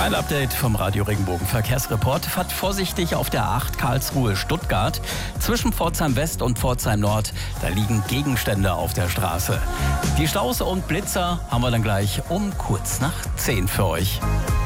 Ein Update vom Radio Regenbogen Verkehrsreport. Fahrt vorsichtig auf der A8 Karlsruhe-Stuttgart. Zwischen Pforzheim West und Pforzheim Nord, da liegen Gegenstände auf der Straße. Die Staus und Blitzer haben wir dann gleich um kurz nach 10 für euch.